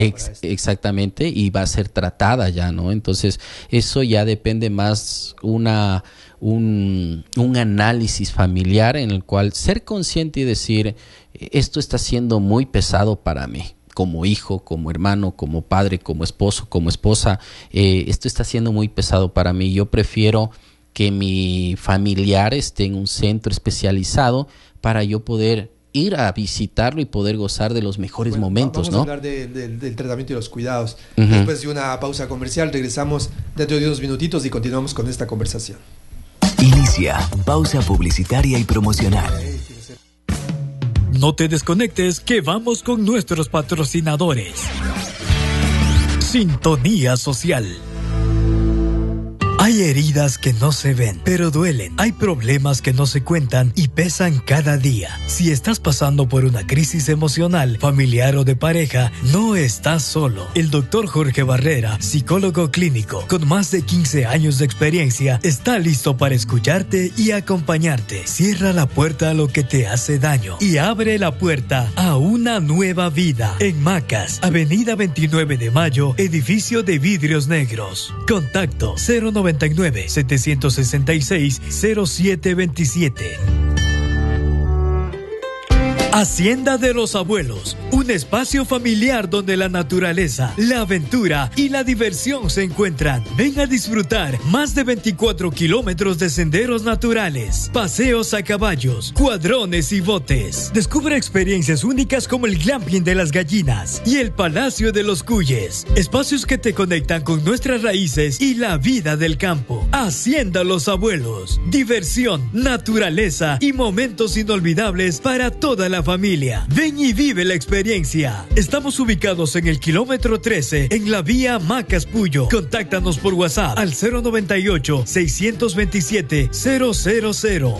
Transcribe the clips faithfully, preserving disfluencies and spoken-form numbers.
Ex- exactamente, y va a ser tratada ya, ¿no? Entonces, eso ya depende más una un, un análisis familiar en el cual ser consciente y decir, esto está siendo muy pesado para mí, como hijo, como hermano, como padre, como esposo, como esposa, eh, esto está siendo muy pesado para mí. Yo prefiero que mi familiar esté en un centro especializado para yo poder ir a visitarlo y poder gozar de los mejores bueno, momentos, vamos ¿no? Vamos a hablar de, de, del tratamiento y los cuidados. Uh-huh. Después de una pausa comercial, regresamos dentro de unos minutitos y continuamos con esta conversación. Inicia pausa publicitaria y promocional. No te desconectes, que vamos con nuestros patrocinadores. Sintonía Social. Hay heridas que no se ven, pero duelen. Hay problemas que no se cuentan y pesan cada día. Si estás pasando por una crisis emocional, familiar o de pareja, no estás solo. El doctor Jorge Barrera, psicólogo clínico, con más de quince años de experiencia, está listo para escucharte y acompañarte. Cierra la puerta a lo que te hace daño y abre la puerta a una nueva vida. En Macas, Avenida veintinueve de Mayo, edificio de vidrios negros. Contacto cero noventa y nueve, setecientos sesenta y seis, cero siete veintisiete. Hacienda de los Abuelos, un espacio familiar donde la naturaleza, la aventura y la diversión se encuentran. Ven a disfrutar más de veinticuatro kilómetros de senderos naturales, paseos a caballos, cuadrones y botes. Descubre experiencias únicas como el glamping de las gallinas y el Palacio de los Cuyes, espacios que te conectan con nuestras raíces y la vida del campo. Hacienda Los Abuelos, diversión, naturaleza y momentos inolvidables para toda la familia. Ven y vive la experiencia. Estamos ubicados en el kilómetro trece en la vía Macas Puyo. Contáctanos por WhatsApp al cero noventa y ocho, seiscientos veintisiete, cero cero cero.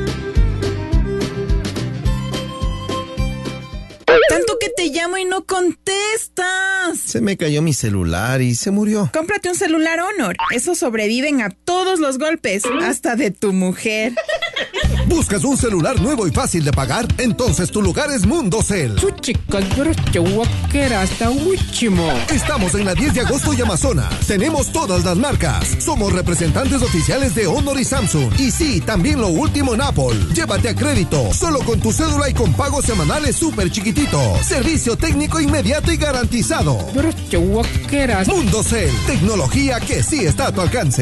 Tanto que te llamo y no contestas. Se me cayó mi celular y se murió. Cómprate un celular Honor. Esos sobreviven a todos los golpes, hasta de tu mujer. ¿Buscas un celular nuevo y fácil de pagar? Entonces tu lugar es Mundocel. Estamos en la diez de agosto y Amazonas. Tenemos todas las marcas. Somos representantes oficiales de Honor y Samsung. Y sí, también lo último en Apple. Llévate a crédito, solo con tu cédula y con pagos semanales súper chiquititos. Servicio técnico inmediato y garantizado. Mundocel, tecnología que sí está a tu alcance.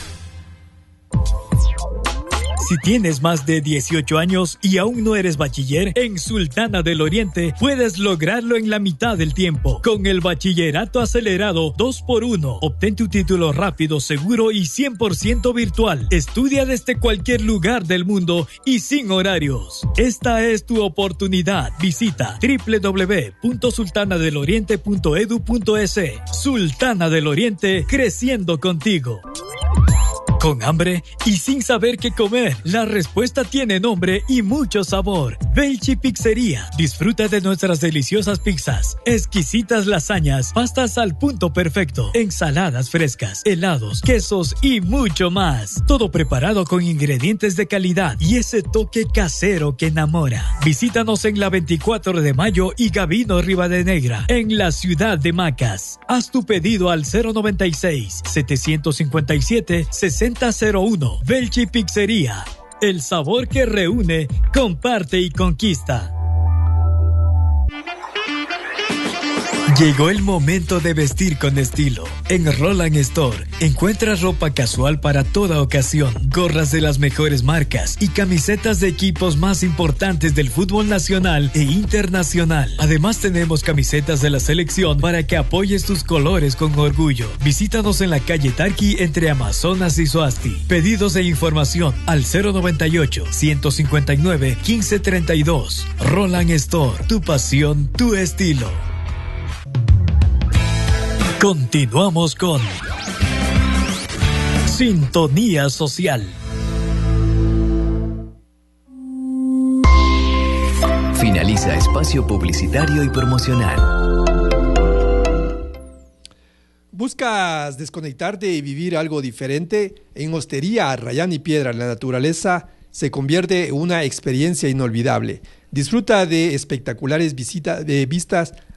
Si tienes más de dieciocho años y aún no eres bachiller, en Sultana del Oriente puedes lograrlo en la mitad del tiempo. Con el bachillerato acelerado dos por uno, obtén tu título rápido, seguro y cien por ciento virtual. Estudia desde cualquier lugar del mundo y sin horarios. Esta es tu oportunidad. Visita doble u doble u doble u punto sultana del oriente punto edu punto es. Sultana del Oriente, creciendo contigo. ¿Con hambre y sin saber qué comer? La respuesta tiene nombre y mucho sabor. Velchi Pizzería. Disfruta de nuestras deliciosas pizzas, exquisitas lasañas, pastas al punto perfecto, ensaladas frescas, helados, quesos y mucho más. Todo preparado con ingredientes de calidad y ese toque casero que enamora. Visítanos en la veinticuatro de Mayo y Gavino Rivadenegra, en la ciudad de Macas. Haz tu pedido al cero noventa y seis, setecientos cincuenta y siete, sesenta cero uno. Velchi Pizzería. El sabor que reúne, comparte y conquista. Llegó el momento de vestir con estilo. En Roland Store encuentras ropa casual para toda ocasión, gorras de las mejores marcas y camisetas de equipos más importantes del fútbol nacional e internacional. Además tenemos camisetas de la selección para que apoyes tus colores con orgullo. Visítanos en la calle Tarqui entre Amazonas y Soasti. Pedidos e información al cero noventa y ocho, ciento cincuenta y nueve, quince treinta y dos. Roland Store, tu pasión, tu estilo. Continuamos con Sintonía Social. Finaliza espacio publicitario y promocional. ¿Buscas desconectarte y vivir algo diferente? En Hostería Arrayán y Piedra, la naturaleza se convierte en una experiencia inolvidable. Disfruta de espectaculares visita, de vistas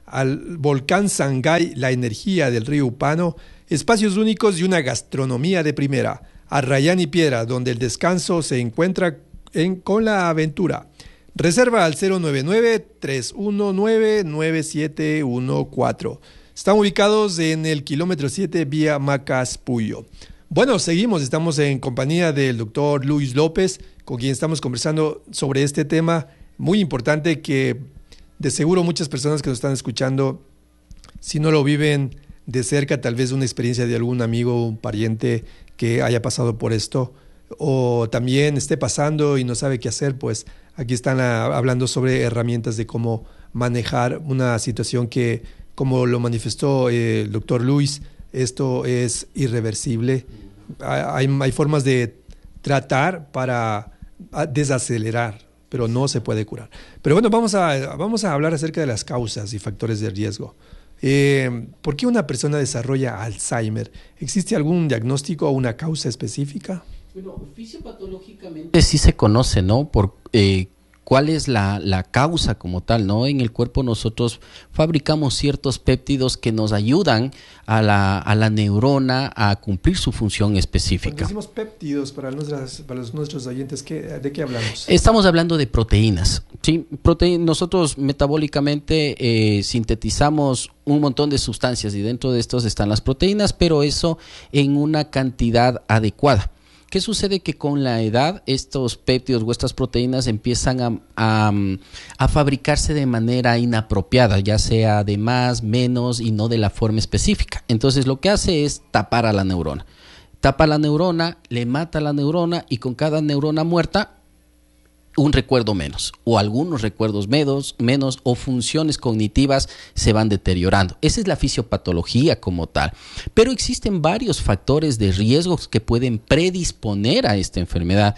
al volcán Sangay, la energía del río Upano, espacios únicos y una gastronomía de primera. Arrayán y Piedra, donde el descanso se encuentra en, con la aventura. Reserva al cero nueve nueve, tres uno nueve, nueve siete uno cuatro. Están ubicados en el kilómetro siete vía Macas Puyo. Bueno, seguimos, estamos en compañía del doctor Luis López, con quien estamos conversando sobre este tema muy importante que de seguro muchas personas que nos están escuchando, si no lo viven de cerca, tal vez una experiencia de algún amigo, un pariente que haya pasado por esto, o también esté pasando y no sabe qué hacer, pues aquí están a, hablando sobre herramientas de cómo manejar una situación que, como lo manifestó eh, el doctor Luis, esto es irreversible. Hay, hay formas de tratar para desacelerar, pero no se puede curar. Pero bueno, vamos a, vamos a hablar acerca de las causas y factores de riesgo. Eh, ¿Por qué una persona desarrolla Alzheimer? ¿Existe algún diagnóstico o una causa específica? Bueno, fisiopatológicamente sí se conoce, ¿no? Por eh, cuál es la, la causa como tal, ¿no? En el cuerpo nosotros fabricamos ciertos péptidos que nos ayudan a la, a la neurona a cumplir su función específica. Cuando decimos péptidos para, nuestras, para los, nuestros oyentes, ¿qué, ¿de qué hablamos? Estamos hablando de proteínas, ¿sí? Prote- nosotros metabólicamente eh, sintetizamos un montón de sustancias y dentro de estos están las proteínas, pero eso en una cantidad adecuada. ¿Qué sucede? Que con la edad estos péptidos o estas proteínas empiezan a, a, a fabricarse de manera inapropiada, ya sea de más, menos y no de la forma específica. Entonces lo que hace es tapar a la neurona. Tapa a la neurona, le mata a la neurona y con cada neurona muerta un recuerdo menos o algunos recuerdos menos, menos o funciones cognitivas se van deteriorando. Esa es la fisiopatología como tal. Pero existen varios factores de riesgos que pueden predisponer a esta enfermedad.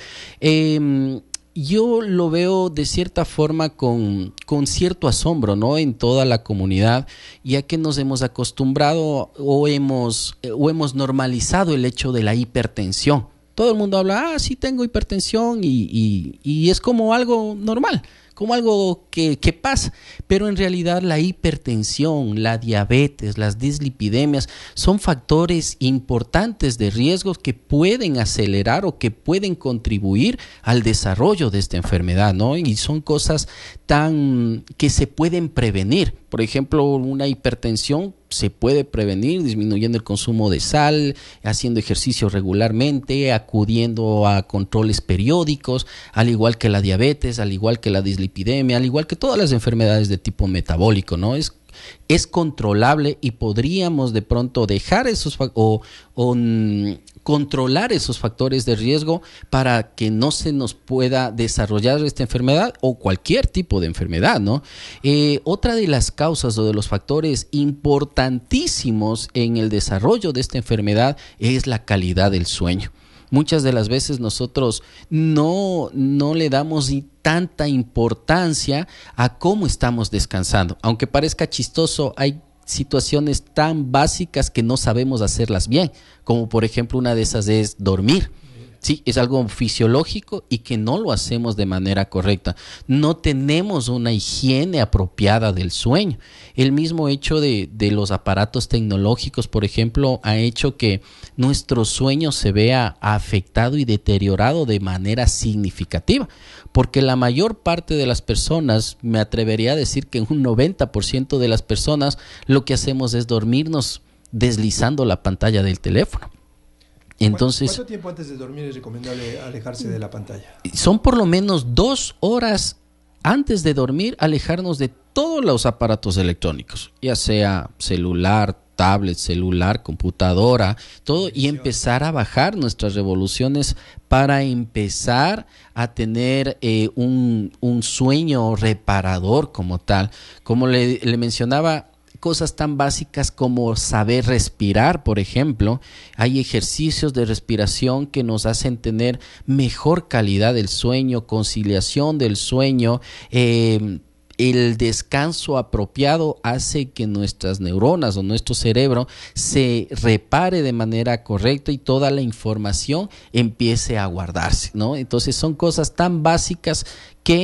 Eh, yo lo veo de cierta forma con, con cierto asombro, ¿no? En toda la comunidad, ya que nos hemos acostumbrado o hemos, o hemos normalizado el hecho de la hipertensión. Todo el mundo habla, ah, sí tengo hipertensión y, y, y es como algo normal, como algo que, que pasa, pero en realidad la hipertensión, la diabetes, las dislipidemias son factores importantes de riesgos que pueden acelerar o que pueden contribuir al desarrollo de esta enfermedad, ¿no? Y son cosas tan que se pueden prevenir. Por ejemplo, una hipertensión se puede prevenir disminuyendo el consumo de sal, haciendo ejercicio regularmente, acudiendo a controles periódicos, al igual que la diabetes, al igual que la dislipidemia, al igual que todas las enfermedades de tipo metabólico, ¿no? Es es controlable y podríamos de pronto dejar esos o, o mm, controlar esos factores de riesgo para que no se nos pueda desarrollar esta enfermedad o cualquier tipo de enfermedad, ¿no? Eh, otra de las causas o de los factores importantísimos en el desarrollo de esta enfermedad es la calidad del sueño. Muchas de las veces nosotros no, no le damos tanta importancia a cómo estamos descansando. Aunque parezca chistoso, hay situaciones tan básicas que no sabemos hacerlas bien, como por ejemplo una de esas es dormir. Sí, es algo fisiológico y que no lo hacemos de manera correcta. No tenemos una higiene apropiada del sueño. El mismo hecho de, de los aparatos tecnológicos, por ejemplo, ha hecho que nuestro sueño se vea afectado y deteriorado de manera significativa. Porque la mayor parte de las personas, me atrevería a decir que un noventa por ciento de las personas, lo que hacemos es dormirnos deslizando la pantalla del teléfono. Entonces, ¿cuánto tiempo antes de dormir es recomendable alejarse de la pantalla? Son por lo menos dos horas antes de dormir, alejarnos de todos los aparatos electrónicos, ya sea celular, tablet, celular, computadora, todo, y empezar a bajar nuestras revoluciones para empezar a tener eh, un, un sueño reparador como tal. Como le, le mencionaba, cosas tan básicas como saber respirar, por ejemplo. Hay ejercicios de respiración que nos hacen tener mejor calidad del sueño, conciliación del sueño. Eh, el descanso apropiado hace que nuestras neuronas o nuestro cerebro se repare de manera correcta y toda la información empiece a guardarse, ¿no? Entonces son cosas tan básicas que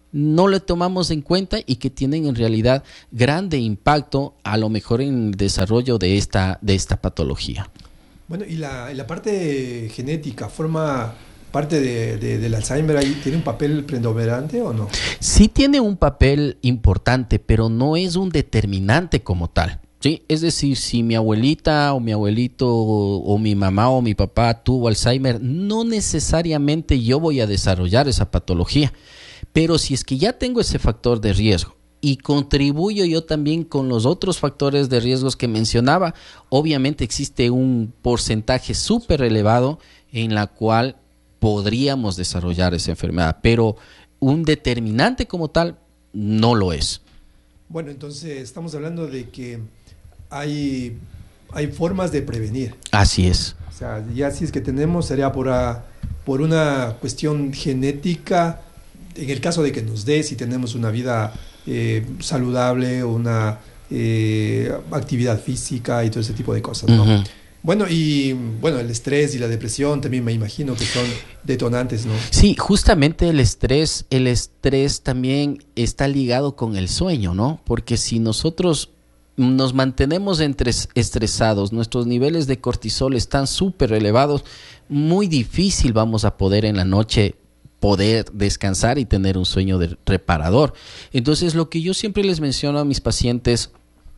no lo tomamos en cuenta y que tienen en realidad grande impacto a lo mejor en el desarrollo de esta, de esta patología. Bueno, y la, la parte genética forma parte de, de, del Alzheimer, ahí ¿tiene un papel predominante o no? Sí tiene un papel importante, pero no es un determinante como tal. Sí, es decir, si mi abuelita o mi abuelito o, o mi mamá o mi papá tuvo Alzheimer, no necesariamente yo voy a desarrollar esa patología. Pero si es que ya tengo ese factor de riesgo y contribuyo yo también con los otros factores de riesgos que mencionaba, obviamente existe un porcentaje súper elevado en la cual podríamos desarrollar esa enfermedad, pero un determinante como tal no lo es. Bueno, entonces estamos hablando de que hay, hay formas de prevenir. Así es. O sea, ya si es que tenemos, sería por, a, por una cuestión genética, en el caso de que nos dé, si tenemos una vida eh, saludable, una eh, actividad física y todo ese tipo de cosas, ¿no? Uh-huh. Bueno, y bueno, el estrés y la depresión también me imagino que son detonantes, ¿no? Sí, justamente el estrés, el estrés también está ligado con el sueño, ¿no? Porque si nosotros nos mantenemos entre estresados, nuestros niveles de cortisol están súper elevados, muy difícil vamos a poder en la noche poder descansar y tener un sueño de reparador. Entonces, lo que yo siempre les menciono a mis pacientes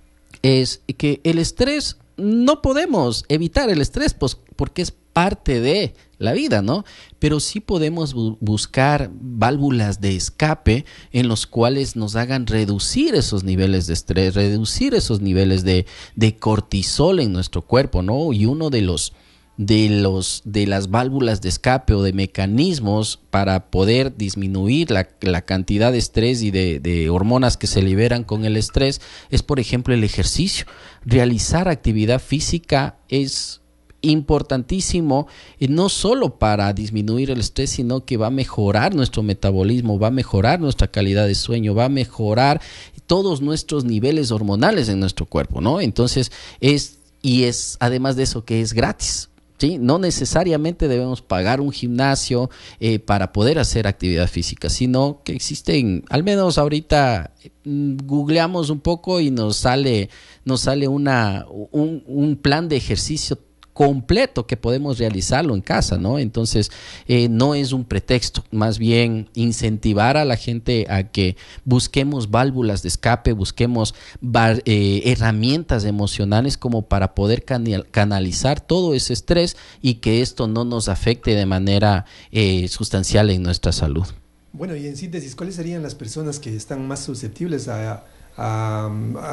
es que el estrés, no podemos evitar el estrés, pues, porque es parte de la vida, ¿no? Pero sí podemos bu- buscar válvulas de escape en los cuales nos hagan reducir esos niveles de estrés, reducir esos niveles de, de cortisol en nuestro cuerpo, ¿no? Y uno de los de los de las válvulas de escape o de mecanismos para poder disminuir la, la cantidad de estrés y de, de hormonas que se liberan con el estrés es, por ejemplo, el ejercicio. Realizar actividad física es importantísimo, y no solo para disminuir el estrés, sino que va a mejorar nuestro metabolismo, va a mejorar nuestra calidad de sueño, va a mejorar todos nuestros niveles hormonales en nuestro cuerpo, ¿no? Entonces, es y es además de eso que es gratis. ¿Sí? No necesariamente debemos pagar un gimnasio eh, para poder hacer actividad física, sino que existen, al menos ahorita mm, googleamos un poco y nos sale, nos sale una, un, un plan de ejercicio completo que podemos realizarlo en casa, ¿no? Entonces, eh, no es un pretexto, más bien incentivar a la gente a que busquemos válvulas de escape, busquemos bar, eh, herramientas emocionales como para poder canal, canalizar todo ese estrés y que esto no nos afecte de manera eh, sustancial en nuestra salud. Bueno, y en síntesis, ¿cuáles serían las personas que están más susceptibles a, a,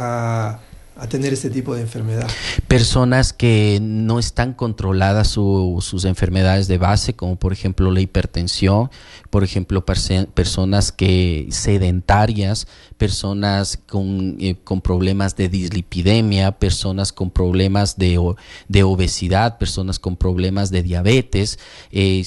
a a tener este tipo de enfermedad? Personas que no están controladas su, sus enfermedades de base, como por ejemplo la hipertensión, por ejemplo perse- personas que sedentarias, personas con, eh, con problemas de dislipidemia, personas con problemas de, de obesidad, personas con problemas de diabetes, eh,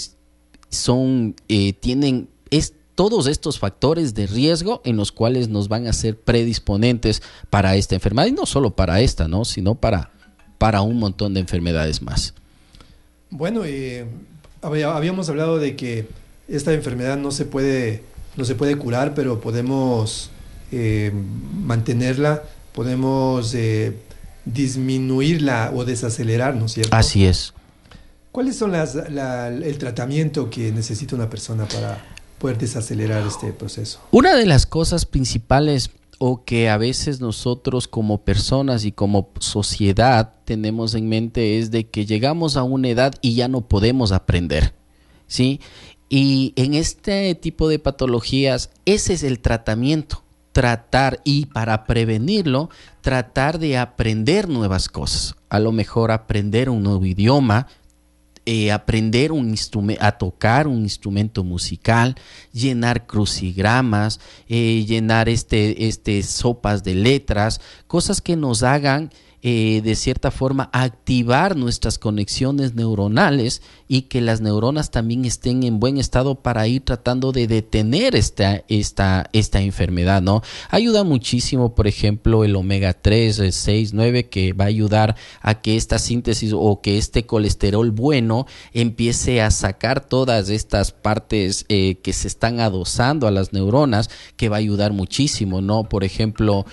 son, eh, tienen este todos estos factores de riesgo en los cuales nos van a ser predisponentes para esta enfermedad, y no solo para esta, ¿no? Sino para, para un montón de enfermedades más. Bueno, eh, habíamos hablado de que esta enfermedad no se puede, no se puede curar, pero podemos eh, mantenerla, podemos eh, disminuirla o desacelerar, ¿no es cierto? Así es. ¿Cuáles son las, la, el tratamiento que necesita una persona para poder desacelerar este proceso? Una de las cosas principales o que a veces nosotros como personas y como sociedad tenemos en mente es de que llegamos a una edad y ya no podemos aprender, ¿sí? Y en este tipo de patologías ese es el tratamiento, tratar y para prevenirlo, tratar de aprender nuevas cosas, a lo mejor aprender un nuevo idioma, Eh, aprender un instrumento, a tocar un instrumento musical, llenar crucigramas, eh, llenar este, este sopas de letras, cosas que nos hagan eh, de cierta forma, activar nuestras conexiones neuronales y que las neuronas también estén en buen estado para ir tratando de detener esta, esta, esta enfermedad, ¿no? Ayuda muchísimo, por ejemplo, el omega tres, el seis, nueve, que va a ayudar a que esta síntesis o que este colesterol bueno empiece a sacar todas estas partes eh, que se están adosando a las neuronas, que va a ayudar muchísimo, ¿no? Por ejemplo,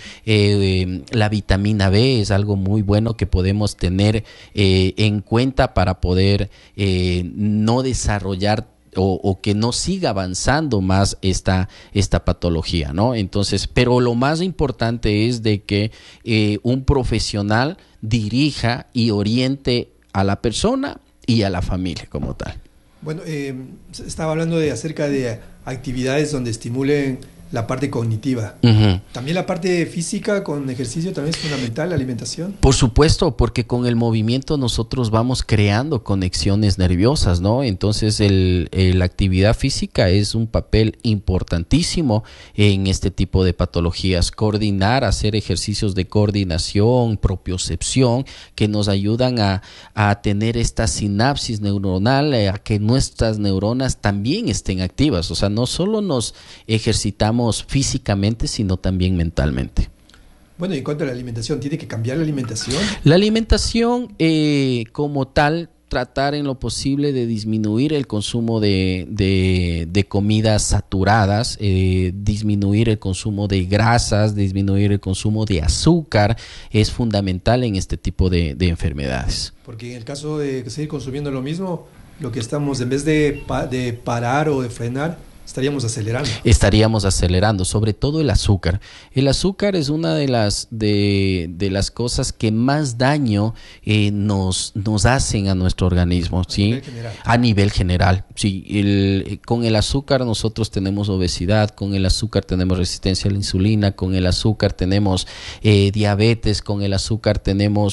eh, la vitamina B es algo muy bueno que podemos tener eh, en cuenta para poder eh, no desarrollar O, o que no siga avanzando más esta, esta patología, ¿no? Entonces, pero lo más importante es de que eh, un profesional dirija y oriente a la persona y a la familia como tal. Bueno, eh, estaba hablando de acerca de actividades donde estimulen la parte cognitiva. Uh-huh. También la parte física con ejercicio también es fundamental, la alimentación. Por supuesto, porque con el movimiento nosotros vamos creando conexiones nerviosas, ¿no? Entonces el, el, la actividad física es un papel importantísimo en este tipo de patologías. Coordinar, hacer ejercicios de coordinación, propiocepción, que nos ayudan a, a tener esta sinapsis neuronal, a que nuestras neuronas también estén activas. O sea, no solo nos ejercitamos físicamente, sino también mentalmente. Bueno, y en cuanto a la alimentación, ¿tiene que cambiar la alimentación? La alimentación eh, como tal, tratar en lo posible de disminuir el consumo de, de, de comidas saturadas, eh, disminuir el consumo de grasas, disminuir el consumo de azúcar, es fundamental en este tipo de, de enfermedades. Porque en el caso de seguir consumiendo lo mismo, lo que estamos, en vez de, pa- de parar o de frenar, estaríamos acelerando. Estaríamos acelerando, sobre todo el azúcar. El azúcar es una de las de, de las cosas que más daño eh, nos, nos hacen a nuestro organismo, a ¿sí? Nivel general. A nivel general, sí. El, con el azúcar nosotros tenemos obesidad, con el azúcar tenemos resistencia a la insulina, con el azúcar tenemos eh, diabetes, con el azúcar tenemos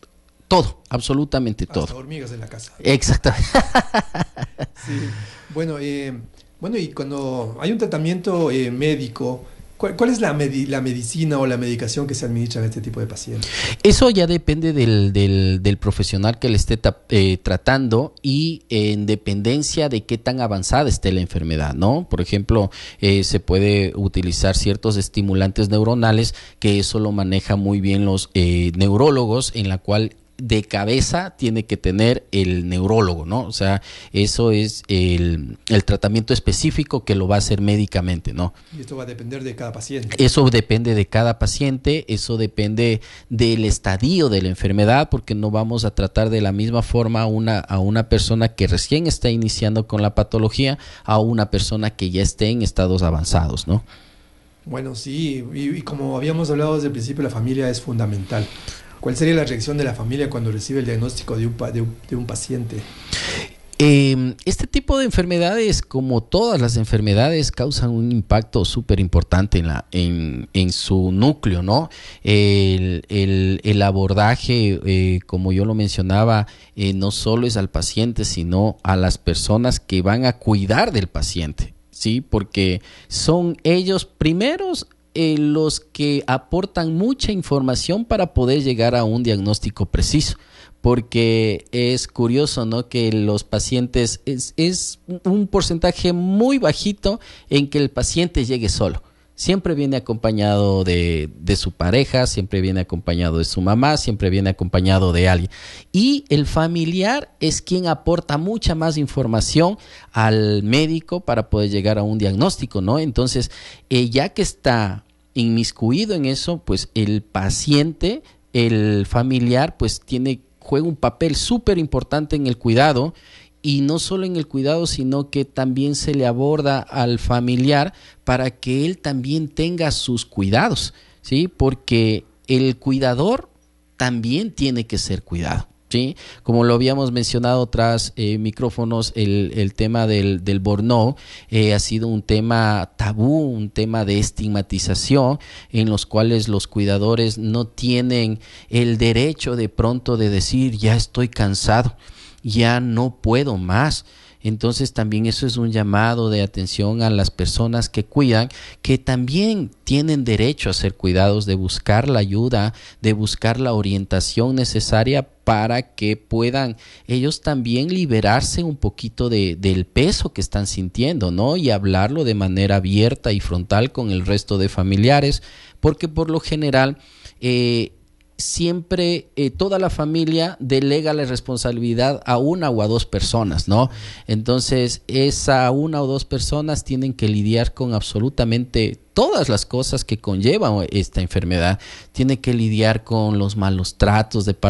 todo, absolutamente todo. Hasta hormigas en la casa. Exactamente. Sí. Bueno, eh, bueno, y cuando hay un tratamiento eh, médico, ¿cuál, cuál es la, medi- la medicina o la medicación que se administra en este tipo de pacientes? Eso ya depende del, del, del profesional que le esté ta- eh, tratando y eh, en dependencia de qué tan avanzada esté la enfermedad, ¿no? Por ejemplo, eh, se puede utilizar ciertos estimulantes neuronales, que eso lo manejan muy bien los eh, neurólogos, en la cual de cabeza tiene que tener el neurólogo, ¿no? O sea, eso es el, el tratamiento específico que lo va a hacer médicamente, ¿no? Y esto va a depender de cada paciente. Eso depende de cada paciente, eso depende del estadio de la enfermedad, porque no vamos a tratar de la misma forma a una, a una persona que recién está iniciando con la patología a una persona que ya esté en estados avanzados, ¿no? Bueno, sí, y, y como habíamos hablado desde el principio, la familia es fundamental. ¿Cuál sería la reacción de la familia cuando recibe el diagnóstico de un, pa- de un, de un paciente? Eh, este tipo de enfermedades, como todas las enfermedades, causan un impacto súper importante en, la, en, en su núcleo, ¿no? El, el, el abordaje, eh, como yo lo mencionaba, eh, no solo es al paciente, sino a las personas que van a cuidar del paciente, ¿sí? Porque son ellos primeros Eh, los que aportan mucha información para poder llegar a un diagnóstico preciso, porque es curioso, ¿no? Que los pacientes es, es un porcentaje muy bajito en que el paciente llegue solo. Siempre viene acompañado de, de su pareja, siempre viene acompañado de su mamá, siempre viene acompañado de alguien. Y el familiar es quien aporta mucha más información al médico para poder llegar a un diagnóstico, ¿no? Entonces, eh, ya que está inmiscuido en eso, pues el paciente, el familiar, pues tiene, juega un papel súper importante en el cuidado. Y no solo en el cuidado, sino que también se le aborda al familiar para que él también tenga sus cuidados, ¿sí? Porque el cuidador también tiene que ser cuidado, ¿sí? Como lo habíamos mencionado tras eh, micrófonos, el, el tema del, del burnout eh, ha sido un tema tabú, un tema de estigmatización, en los cuales los cuidadores no tienen el derecho de pronto de decir, ya estoy cansado, ya no puedo más, Entonces también eso es un llamado de atención a las personas que cuidan, que también tienen derecho a ser cuidados, de buscar la ayuda, de buscar la orientación necesaria para que puedan ellos también liberarse un poquito de, del peso que están sintiendo, ¿no? Y hablarlo de manera abierta y frontal con el resto de familiares, porque por lo general eh, siempre eh, toda la familia delega la responsabilidad a una o a dos personas, ¿no? Entonces, esa una o dos personas tienen que lidiar con absolutamente todas las cosas que conlleva esta enfermedad. Tiene que lidiar con los malos tratos de parte